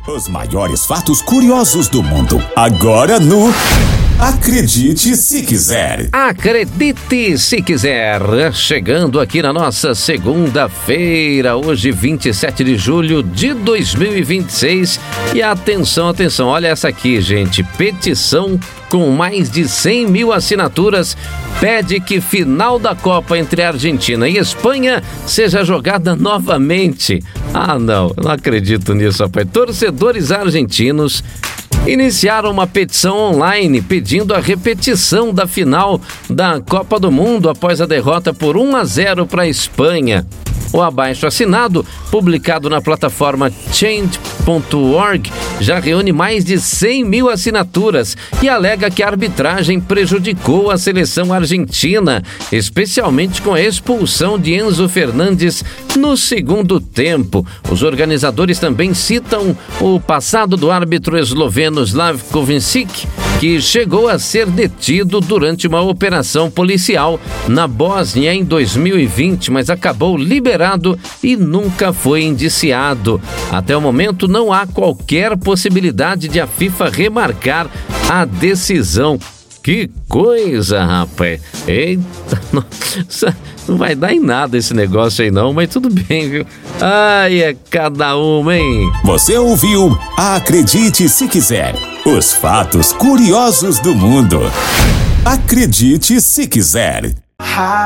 Os maiores fatos curiosos do mundo. Agora no Acredite Se Quiser. Acredite Se Quiser. Chegando aqui na nossa segunda-feira, hoje 27 de julho de 2026. E atenção, olha essa aqui, gente. Petição com mais de 100 mil assinaturas pede que final da Copa entre Argentina e Espanha seja jogada novamente. Ah, não acredito nisso, rapaz. Torcedores argentinos iniciaram uma petição online pedindo a repetição da final da Copa do Mundo após a derrota por 1-0 para a Espanha. O abaixo-assinado, publicado na plataforma Change.org, já reúne mais de 100 mil assinaturas e alega que a arbitragem prejudicou a seleção argentina, especialmente com a expulsão de Enzo Fernandes no segundo tempo. Os organizadores também citam o passado do árbitro esloveno Slavko Vincic, que chegou a ser detido durante uma operação policial na Bósnia em 2020, mas acabou liberado e nunca foi indiciado. Até o momento não há qualquer possibilidade de a FIFA remarcar a decisão. Que coisa, rapaz. Eita, nossa, não vai dar em nada esse negócio aí não, mas tudo bem, viu? Ai, é cada uma, hein? Você ouviu Acredite Se Quiser. Os fatos curiosos do mundo. Acredite Se Quiser.